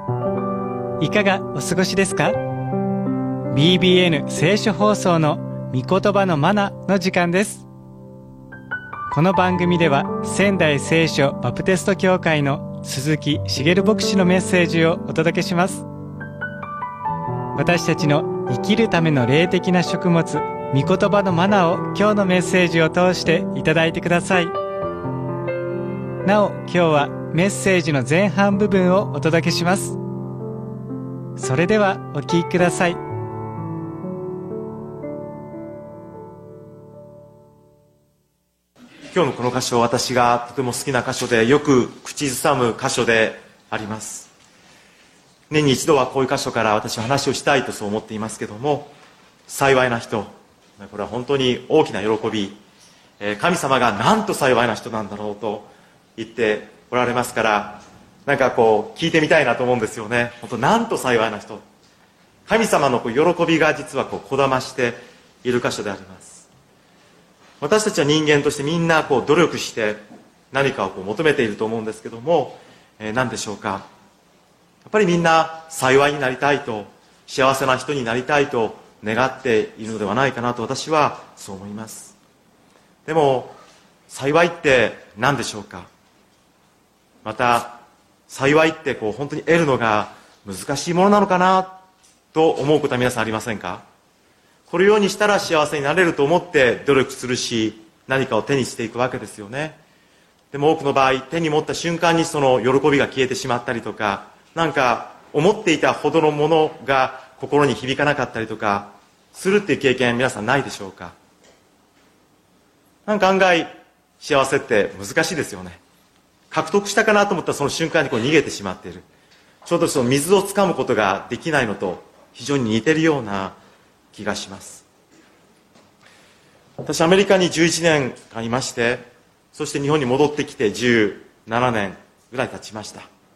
いかがお過ごしですか？ BBN 聖書放送の御言葉のマナの時間です。この番組では仙台聖書バプテスト教会の鈴木茂牧師のメッセージをお届けします。私たちの生きるための霊的な食物、御言葉のマナを今日のメッセージを通していただいてください。なお、今日はメッセージの前半部分をお届けします。それではお聞きください。 今日のこの箇所は私がとても好きな箇所で、よく口ずさむ箇所であります。年に一度はこういう箇所から私は話をしたいとそう思っていますけども、幸いな人、これは本当に大きな喜び、神様がなんと幸いな人なんだろうと言っておられますから、なんかこう聞いてみたいなと思うんですよね。本当なんと幸いな人、神様の喜びが実はこだましている箇所であります。私たちは人間としてみんな努力して何かを求めていると思うんですけども、何でしょうか。やっぱりみんな幸いになりたいと、幸せな人になりたいと願っているのではないかなと私はそう思います。でも幸いって何でしょうか。また幸いって本当に得るのが難しいものなのかなと思うことは皆さんありませんか？これようにしたら幸せになれると思って努力するし、何かを手にしていくわけですよね。でも多くの場合、手に持った瞬間にその喜びが消えてしまったりとか、なんか思っていたほどのものが心に響かなかったりとかするっていう経験、皆さんないでしょうか？なんか案外幸せって難しいですよね。獲得したかなと思ったらその瞬間に逃げてしまっている。ちょうどその水をつかむことができないのと非常に似ているような気がします。私アメリカに11年間いまして、そして日本に戻ってきて17年ぐらい経ちました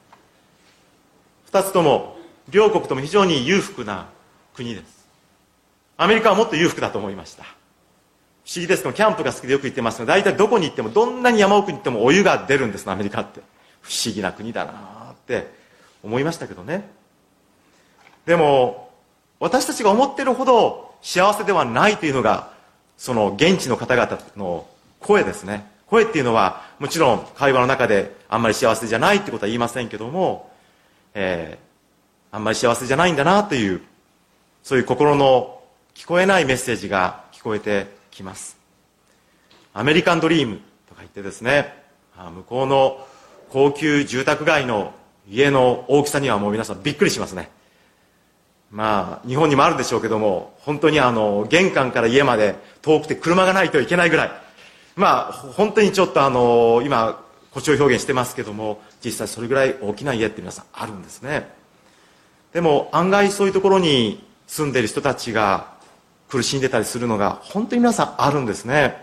。2つとも両国とも非常に裕福な国です。アメリカはもっと裕福だと思いました。不思議ですけど、キャンプが好きでよく行ってますが、大体どこに行っても、どんなに山奥に行ってもお湯が出るんですね、アメリカって。不思議な国だなって思いましたけどね。でも私たちが思っているほど幸せではないというのが、その現地の方々の声ですね。声っていうのはもちろん会話の中であんまり幸せじゃないってことは言いませんけども、あんまり幸せじゃないんだなという、そういう心の聞こえないメッセージが聞こえてきます。アメリカンドリームとか言ってですね、向こうの高級住宅街の家の大きさにはもう皆さんびっくりしますね。日本にもあるでしょうけども、本当に玄関から家まで遠くて車がないといけないぐらい、本当にちょっと今誇張表現してますけども、実際それぐらい大きな家って皆さんあるんですね。でも案外そういうところに住んでいる人たちが苦しんでたりするのが本当に皆さんあるんですね。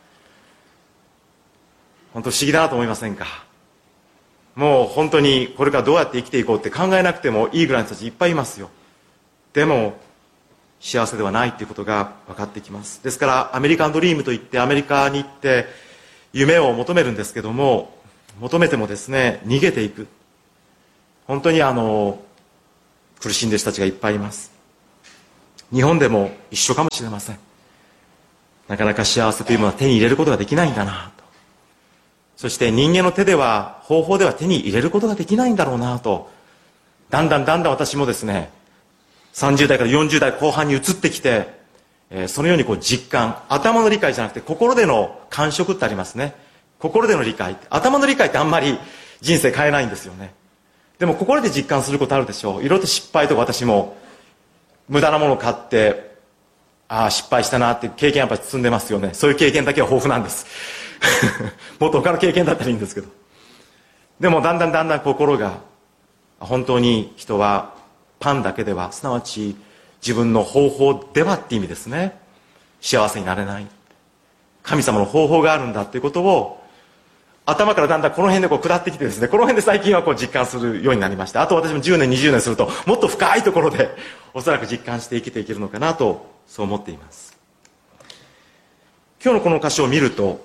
本当不思議だなと思いませんか？もう本当にこれからどうやって生きていこうって考えなくてもいいぐらいの人たちいっぱいいますよ。でも幸せではないということが分かってきます。ですからアメリカンドリームといってアメリカに行って夢を求めるんですけども、求めてもですね、逃げていく、本当に苦しんでいる人たちがいっぱいいます。日本でも一緒かもしれません。なかなか幸せというものは手に入れることができないんだなと、そして人間の手では、方法では手に入れることができないんだろうなと、だんだん私もですね、30代から40代後半に移ってきて、そのように実感、頭の理解じゃなくて心での感触ってありますね。心での理解、頭の理解ってあんまり人生変えないんですよね。でも心で実感することあるでしょう。いろいろと失敗とか、私も無駄なものを買って失敗したなっていう経験やっぱり積んでますよね。そういう経験だけは豊富なんですもっと他の経験だったらいいんですけど、でもだんだん心が、本当に人はパンだけでは、すなわち自分の方法ではって意味ですね、幸せになれない。神様の方法があるんだということを頭からだんだんこの辺で下ってきてですね、この辺で最近は実感するようになりました。あと私も10年20年するともっと深いところでおそらく実感して生きていけるのかなと、そう思っています。今日のこの箇所を見ると、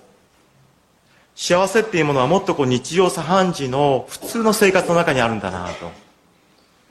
幸せっていうものはもっと日常茶飯事の普通の生活の中にあるんだなと。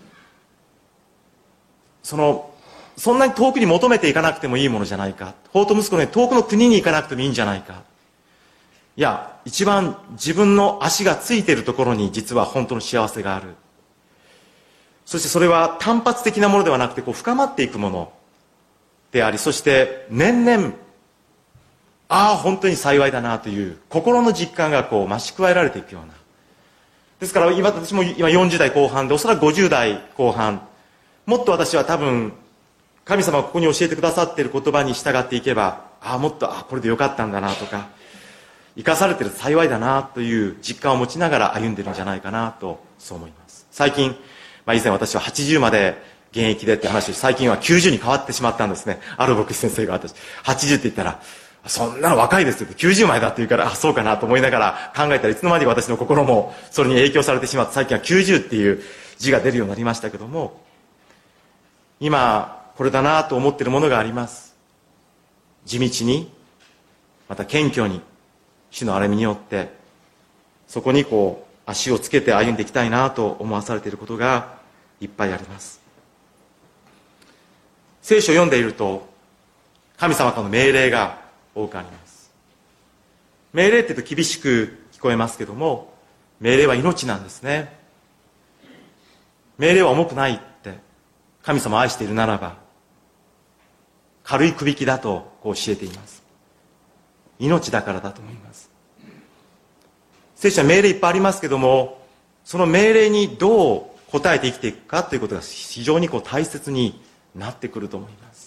そんなに遠くに求めていかなくてもいいものじゃないか。法と息子のように遠くの国に行かなくてもいいんじゃないか。いや、一番自分の足がついているところに実は本当の幸せがある。そしてそれは単発的なものではなくて深まっていくものであり、そして年々本当に幸いだなという心の実感が増し加えられていくような。ですから私も今40代後半で、おそらく50代後半、もっと私は多分神様がここに教えてくださっている言葉に従っていけば、もっとこれでよかったんだなとか、生かされている幸いだなという実感を持ちながら歩んでいるんじゃないかなと、そう思います。最近、以前私は80まで現役でって話をし、最近は90に変わってしまったんですね。ある牧師先生が80って言ったら、そんなの若いですよって90前だって言うから、そうかなと思いながら考えたら、いつの間に私の心もそれに影響されてしまって、最近は90っていう字が出るようになりましたけども、今これだなと思っているものがあります。地道に、また謙虚に、主の憐れみによってそこに足をつけて歩んでいきたいなと思わされていることがいっぱいあります。聖書を読んでいると神様からの命令が多くあります。命令って言うと厳しく聞こえますけども、命令は命なんですね。命令は重くないって、神様を愛しているならば軽いくびきだと教えています。命だからだと思います。聖書は命令いっぱいありますけども、その命令にどう応えて生きていくかということが非常に大切になってくると思います。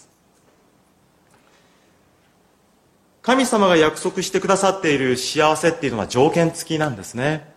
神様が約束してくださっている幸せっていうのは条件付きなんですね。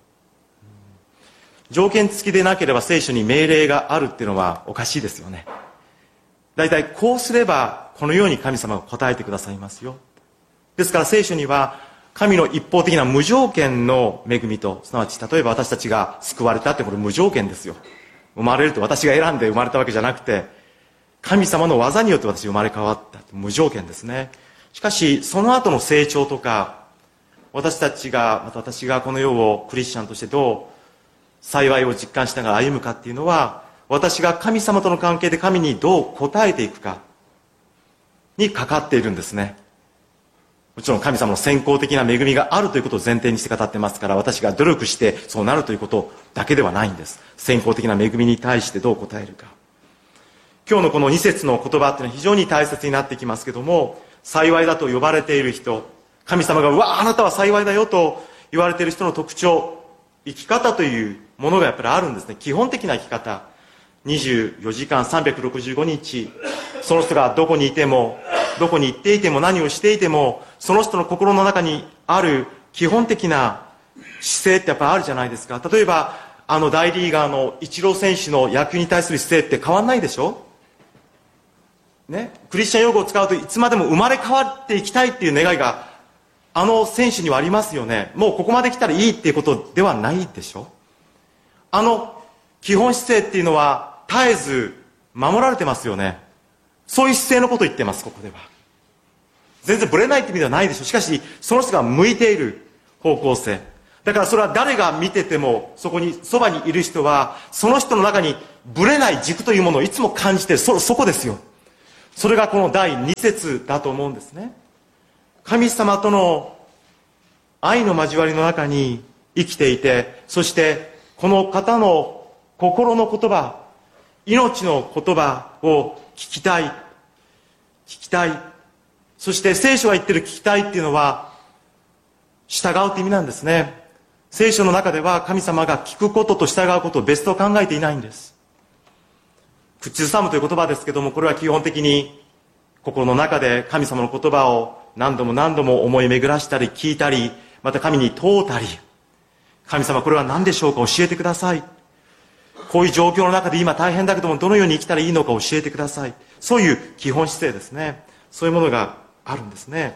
条件付きでなければ聖書に命令があるっていうのはおかしいですよね。だいたいこうすればこのように神様が答えてくださいますよ。ですから聖書には神の一方的な無条件の恵みと、すなわち例えば私たちが救われたってこれ無条件ですよ。生まれると私が選んで生まれたわけじゃなくて、神様の技によって私生まれ変わった無条件ですね。しかしその後の成長とか、私がこの世をクリスチャンとしてどう幸いを実感しながら歩むかっていうのは、私が神様との関係で神にどう応えていくかにかかっているんですね。もちろん神様の先行的な恵みがあるということを前提にして語ってますから、私が努力してそうなるということだけではないんです。先行的な恵みに対してどう応えるか。今日のこの2節の言葉っていうのは非常に大切になってきますけども、幸いだと呼ばれている人、神様があなたは幸いだよと言われている人の特徴、生き方というものがやっぱりあるんですね。基本的な生き方。24時間365日、その人がどこにいても、どこに行っていても、何をしていても、その人の心の中にある基本的な姿勢ってやっぱりあるじゃないですか。例えば大リーガーのイチロー選手の野球に対する姿勢って変わんないでしょね。クリスチャン用語を使うと、いつまでも生まれ変わっていきたいっていう願いが選手にはありますよね。もうここまで来たらいいっていうことではないでしょ。基本姿勢っていうのは絶えず守られてますよね。そういう姿勢のことを言ってます。ここでは全然ブレないって意味ではないでしょう。しかしその人が向いている方向性だから、それは誰が見てても、そこにそばにいる人はその人の中にブレない軸というものをいつも感じている。そこですよ。それがこの第2節だと思うんですね。神様との愛の交わりの中に生きていて、そしてこの方の心の言葉、命の言葉を聞きたい。そして聖書が言ってる聞きたいっていうのは従うって意味なんですね。聖書の中では神様が聞くことと従うことを別と考えていないんです。口ずさむという言葉ですけども、これは基本的に心の中で神様の言葉を何度も思い巡らしたり聞いたり、また神に問うたり、神様これは何でしょうか、教えてください。こういう状況の中で今大変だけども、どのように生きたらいいのか教えてください。そういう基本姿勢ですね。そういうものがあるんですね。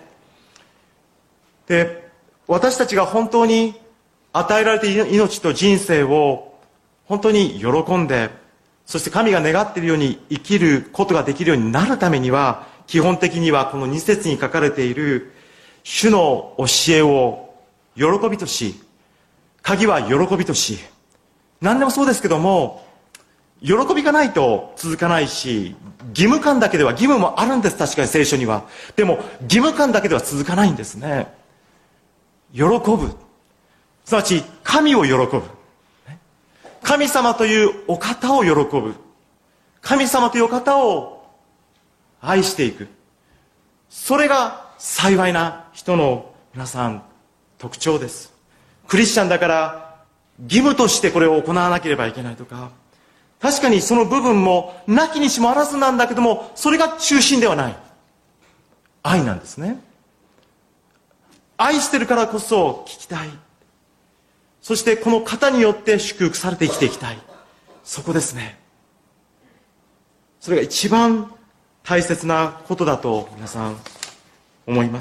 で、私たちが本当に与えられている命と人生を本当に喜んで、そして神が願っているように生きることができるようになるためには、基本的にはこの2節に書かれている主の教えを喜びとし、鍵は喜びとし、何でもそうですけども、 喜びがないと続かないし、義務感だけでは、義務もあるんです、確かに聖書には。でも義務感だけでは続かないんですね。喜ぶ、すなわち神を喜ぶ、神様というお方を喜ぶ、神様というお方を愛していく、それが幸いな人の皆さん特徴です。クリスチャンだから義務としてこれを行わなければいけないとか、確かにその部分もなきにしもあらずなんだけども、それが中心ではない。愛なんですね。愛してるからこそ聞きたい。そしてこの方によって祝福されて生きていきたい。そこですね。それが一番大切なことだと皆さん思います。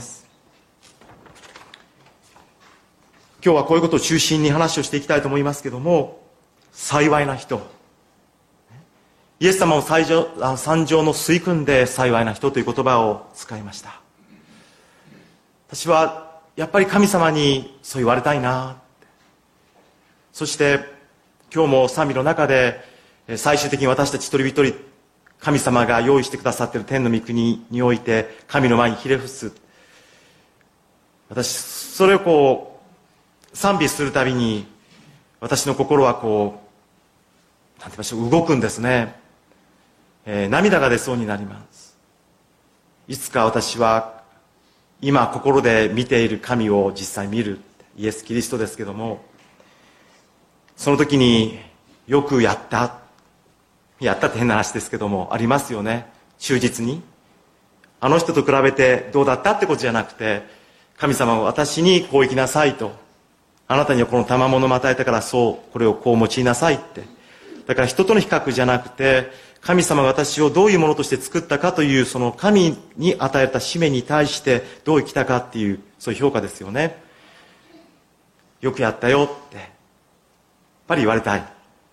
今日はこういうことを中心に話をしていきたいと思いますけども、幸いな人、イエス様を三条の水訓で幸いな人という言葉を使いました。私はやっぱり神様にそう言われたいな。そして今日も賛美の中で最終的に私たち一人一人神様が用意してくださっている天の御国において神の前にひれ伏す。私それを賛美するたびに私の心はなんて言いましょう、動くんですね。涙が出そうになります。いつか私は今心で見ている神を実際見る、イエス・キリストですけども、その時によくやったって変な話ですけどもありますよね。忠実にあの人と比べてどうだったってことじゃなくて、神様は私にこう生きなさいと、あなたにはこの賜物を与えたからこれをこう用いなさいって。だから人との比較じゃなくて、神様が私をどういうものとして作ったかという、その神に与えた使命に対してどう生きたかっていう、そういう評価ですよね。よくやったよってやっぱり言われたい。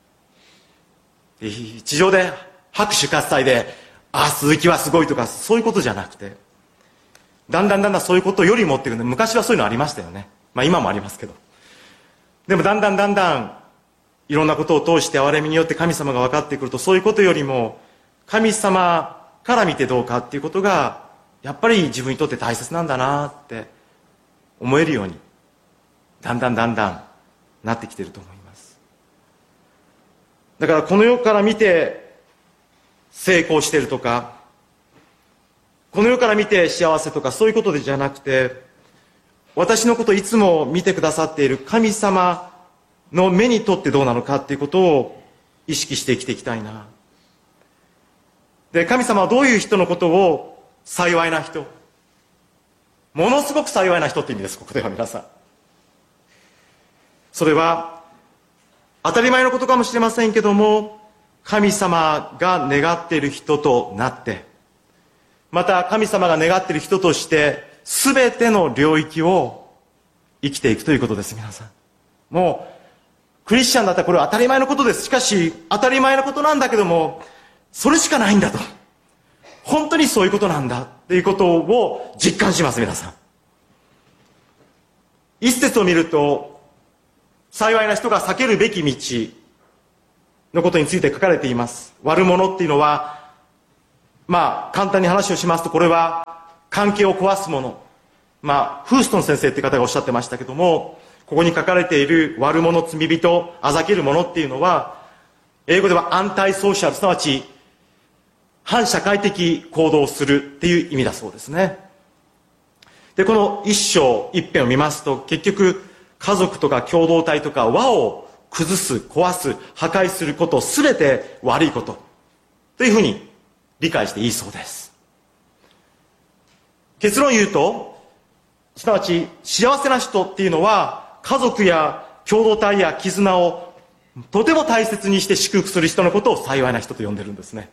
地上で拍手喝采で鈴木はすごいとかそういうことじゃなくて、だんだんそういうことよりもっていうの、昔はそういうのありましたよね。今もありますけど、でもだんだんいろんなことを通して憐れみによって神様が分かってくると、そういうことよりも神様から見てどうかっていうことがやっぱり自分にとって大切なんだなって思えるようにだんだんなってきていると思います。だからこの世から見て成功しているとか、この世から見て幸せとかそういうことでじゃなくて、私のことをいつも見てくださっている神様の目にとってどうなのかっていうことを意識して生きていきたいな。で、神様はどういう人のことを幸いな人、ものすごく幸いな人って意味です。ここでは皆さん、それは当たり前のことかもしれませんけども、神様が願っている人となって、また神様が願っている人として全ての領域を生きていくということです。皆さん、もうクリスチャンだったらこれは当たり前のことです。しかし当たり前のことなんだけども、それしかないんだと、本当にそういうことなんだっていうことを実感します。皆さん、一節を見ると、幸いな人が避けるべき道のことについて書かれています。悪者っていうのは、簡単に話をしますと、これは関係を壊すもの、フーストン先生って方がおっしゃってましたけども、ここに書かれている悪者、罪人、あざける者っていうのは、英語ではアンタイソーシャル、すなわち反社会的行動をするっていう意味だそうですね。で、この一章一編を見ますと、結局家族とか共同体とか和を崩す、壊す、破壊することすべて悪いことというふうに理解していいそうです。結論言うと、すなわち幸せな人っていうのは、家族や共同体や絆をとても大切にして祝福する人のことを幸いな人と呼んでるんですね。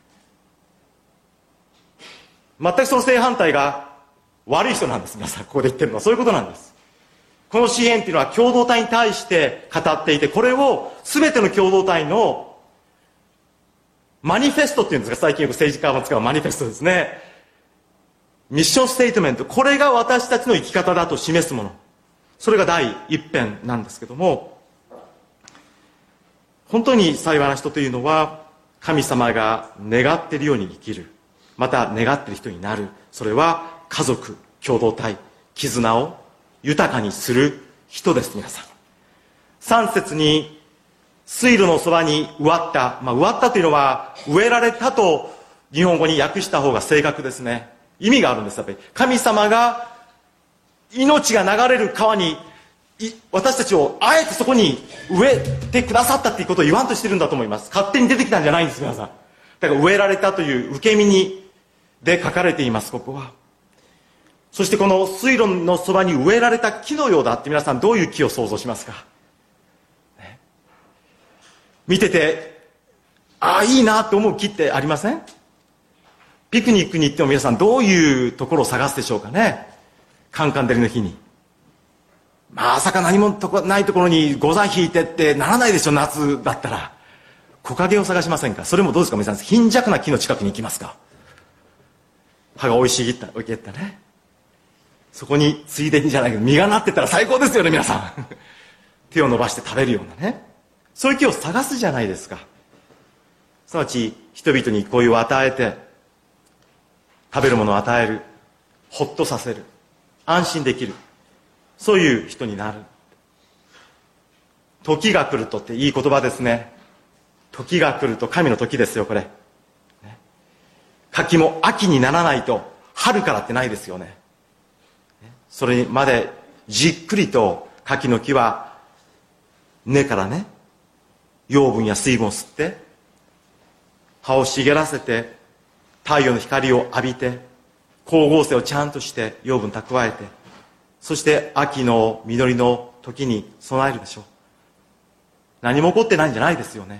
全くその正反対が悪い人なんです。皆さん、ここで言ってるのはそういうことなんです。この詩篇っていうのは共同体に対して語っていて、これを全ての共同体のマニフェストっていうんですか、最近よく政治家も使うマニフェストですね。ミッションステートメント、これが私たちの生き方だと示すもの、それが第一編なんですけども、 本当に幸いな人というのは、神様が願っているように生きる。また願っている人になる。それは家族、共同体、絆を豊かにする人です、皆さん。3節に、水路のそばに植わった。植わったというのは、植えられたと日本語に訳した方が正確ですね。意味があるんです、やっぱり。神様が命が流れる川に私たちをあえてそこに植えてくださったっていうことを言わんとしてるんだと思います。勝手に出てきたんじゃないんです、皆さん。だから植えられたという受け身にで書かれています、ここは。そしてこの水路のそばに植えられた木のようだって皆さんどういう木を想像しますか、ね、見てて、いいなと思う木ってありません？ピクニックに行っても皆さんどういうところを探すでしょうかね。カンカン照りの日に。まさか何もないところにゴザ引いてってならないでしょ、夏だったら。木陰を探しませんか？それもどうですか皆さん、貧弱な木の近くに行きますか？葉が生い茂ったね。そこについでにじゃないけど実がなってたら最高ですよね、皆さん。手を伸ばして食べるようなね。そういう木を探すじゃないですか。すなわち人々に恋を与えて、食べるものを与える、ほっとさせる、安心できる、そういう人になる。時が来るとっていい言葉ですね。時が来ると、神の時ですよ、これ。柿も秋にならないと春からってないですよね。それまでじっくりと柿の木は根からね、養分や水分を吸って葉を茂らせて太陽の光を浴びて光合成をちゃんとして養分蓄えて、そして秋の実りの時に備えるでしょう。何も起こってないんじゃないですよね。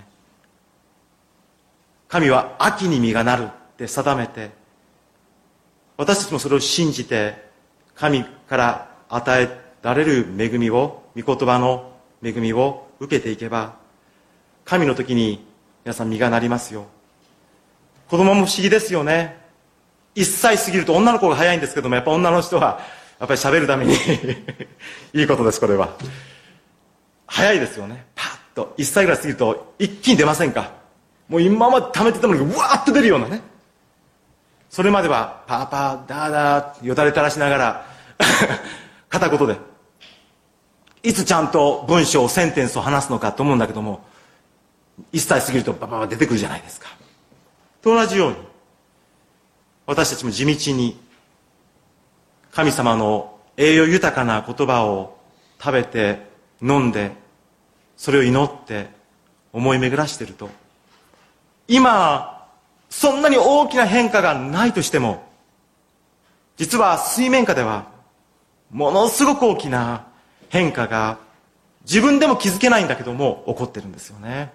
神は秋に実がなるって定めて、私たちもそれを信じて神から与えられる恵みを、御言葉の恵みを受けていけば、神の時に皆さん実がなりますよ。子供も不思議ですよね。1歳過ぎると女の子が早いんですけども、やっぱ女の人はやっぱり喋るためにいいことです、これは。早いですよね。パッと1歳ぐらい過ぎると一気に出ませんか？もう今まで溜めてたものがうわーっと出るようなね。それまではパーパーダーダーよだれ垂らしながら片言でいつちゃんと文章センテンスを話すのかと思うんだけども、1歳過ぎるとバババ出てくるじゃないですか。と同じように私たちも地道に神様の栄養豊かな言葉を食べて飲んで、それを祈って思い巡らしていると、今そんなに大きな変化がないとしても、実は水面下ではものすごく大きな変化が自分でも気づけないんだけども起こってるんですよね。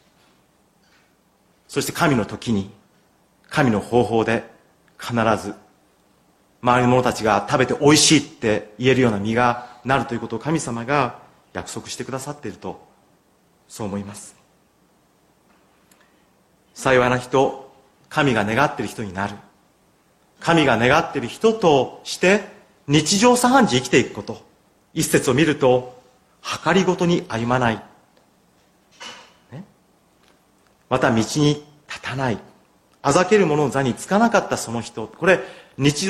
そして神の時に神の方法で必ず周りの者たちが食べて美味しいって言えるような実がなるということを神様が約束してくださっていると、そう思います。幸いな人、神が願っている人になる。神が願っている人として日常茶飯事生きていくこと。一節を見ると、計りごとに歩まない、ね、また道に立たない、あざける者の座につかなかったその人、これ日常